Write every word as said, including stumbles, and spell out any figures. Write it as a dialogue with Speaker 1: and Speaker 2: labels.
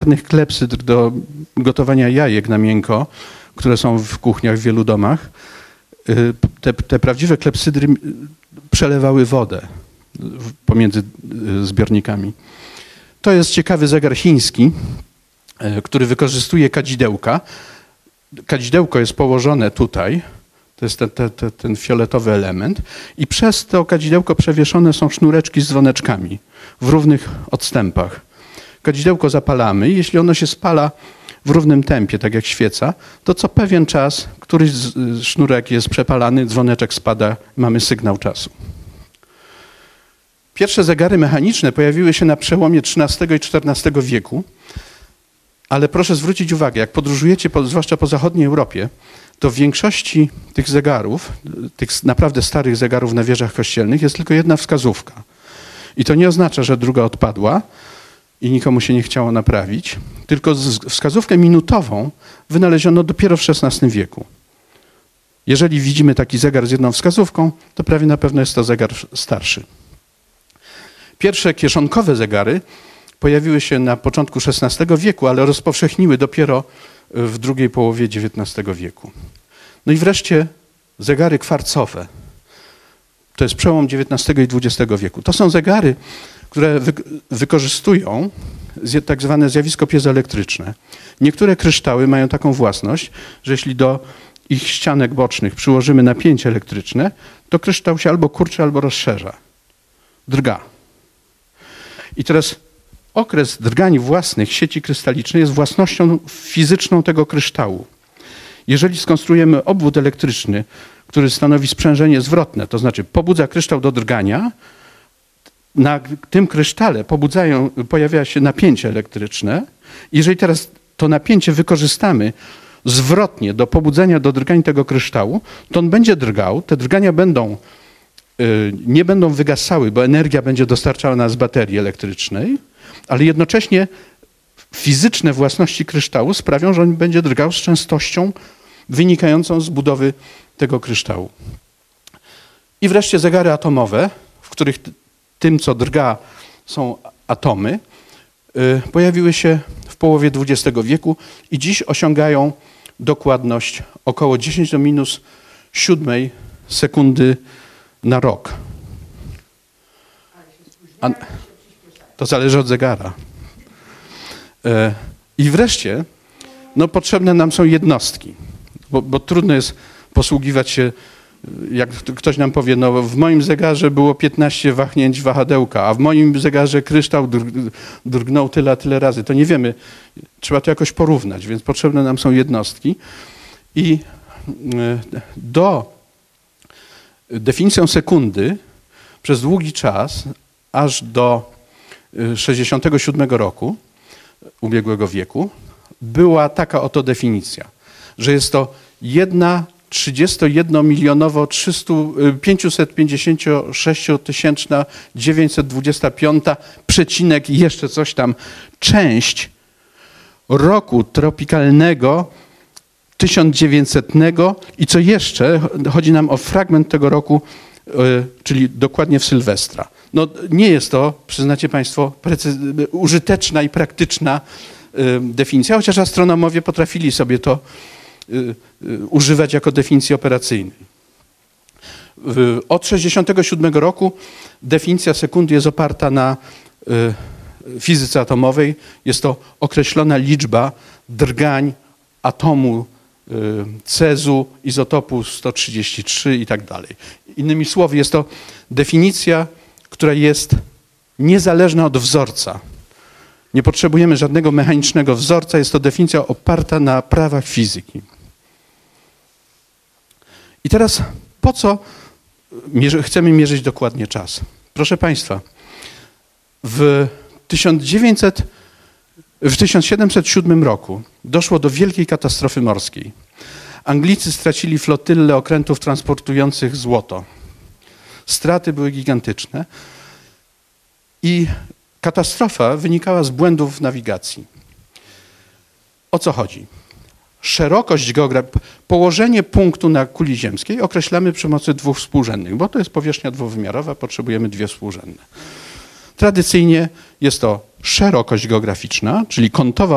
Speaker 1: czarnych klepsydr do gotowania jajek na miękko, które są w kuchniach w wielu domach, te, te prawdziwe klepsydry przelewały wodę pomiędzy zbiornikami. To jest ciekawy zegar chiński, który wykorzystuje kadzidełka. Kadzidełko jest położone tutaj, to jest ten, ten, ten fioletowy element i przez to kadzidełko przewieszone są sznureczki z dzwoneczkami w równych odstępach. Kadzidełko zapalamy i jeśli ono się spala w równym tempie, tak jak świeca, to co pewien czas któryś z sznurek jest przepalany, dzwoneczek spada, mamy sygnał czasu. Pierwsze zegary mechaniczne pojawiły się na przełomie trzynastego i czternastego wieku, ale proszę zwrócić uwagę, jak podróżujecie, po, zwłaszcza po zachodniej Europie, to w większości tych zegarów, tych naprawdę starych zegarów na wieżach kościelnych jest tylko jedna wskazówka. I to nie oznacza, że druga odpadła i nikomu się nie chciało naprawić, tylko wskazówkę minutową wynaleziono dopiero w szesnastym wieku. Jeżeli widzimy taki zegar z jedną wskazówką, to prawie na pewno jest to zegar starszy. Pierwsze kieszonkowe zegary pojawiły się na początku szesnastego wieku, ale rozpowszechniły dopiero w drugiej połowie dziewiętnastego wieku. No i wreszcie zegary kwarcowe. To jest przełom dziewiętnastego i dwudziestego wieku. To są zegary, które wy wykorzystują tak zwane zjawisko piezoelektryczne. Niektóre kryształy mają taką własność, że jeśli do ich ścianek bocznych przyłożymy napięcie elektryczne, to kryształ się albo kurczy, albo rozszerza. Drga. I teraz okres drgań własnych sieci krystalicznej jest własnością fizyczną tego kryształu. Jeżeli skonstruujemy obwód elektryczny, który stanowi sprzężenie zwrotne, to znaczy pobudza kryształ do drgania, na tym krysztale pobudzają, pojawia się napięcie elektryczne. Jeżeli teraz to napięcie wykorzystamy zwrotnie do pobudzenia do drgań tego kryształu, to on będzie drgał, te drgania będą, yy, nie będą wygasały, bo energia będzie dostarczana z baterii elektrycznej, ale jednocześnie fizyczne własności kryształu sprawią, że on będzie drgał z częstością wynikającą z budowy tego kryształu. I wreszcie zegary atomowe, w których tym, co drga, są atomy, yy, pojawiły się w połowie dwudziestego wieku i dziś osiągają dokładność około dziesięć do minus siódmej sekundy na rok. A to zależy od zegara. Yy, I wreszcie no, potrzebne nam są jednostki, bo, bo trudno jest posługiwać się. Jak ktoś nam powie, no w moim zegarze było piętnaście wahnięć wahadełka, a w moim zegarze kryształ drgnął tyle, tyle razy, to nie wiemy. Trzeba to jakoś porównać, więc potrzebne nam są jednostki. I do definicją sekundy przez długi czas, aż do sześćdziesiątego siódmego roku ubiegłego wieku, była taka oto definicja, że jest to jedna trzydziestojednomilionowo pięćset pięćdziesiąt sześć tysięczna dziewięćset dwadzieścia pięć przecinek i jeszcze coś tam część roku tropikalnego tysiąc dziewięćsetnego i co jeszcze, chodzi nam o fragment tego roku, czyli dokładnie w Sylwestra. No nie jest to, przyznacie Państwo, użyteczna i praktyczna definicja, chociaż astronomowie potrafili sobie to używać jako definicji operacyjnej. Od sześćdziesiątego siódmego roku definicja sekundy jest oparta na fizyce atomowej. Jest to określona liczba drgań atomu cezu, izotopu sto trzydzieści trzy i tak dalej. Innymi słowy, jest to definicja, która jest niezależna od wzorca. Nie potrzebujemy żadnego mechanicznego wzorca, jest to definicja oparta na prawach fizyki. I teraz po co mierzy, chcemy mierzyć dokładnie czas? Proszę Państwa, w, tysiąc dziewięćset, w tysiąc siedemset siódmym roku doszło do wielkiej katastrofy morskiej. Anglicy stracili flotylę okrętów transportujących złoto. Straty były gigantyczne i katastrofa wynikała z błędów w nawigacji. O co chodzi? Szerokość geograficzna, położenie punktu na kuli ziemskiej określamy przy pomocy dwóch współrzędnych, bo to jest powierzchnia dwuwymiarowa, potrzebujemy dwie współrzędne. Tradycyjnie jest to szerokość geograficzna, czyli kątowa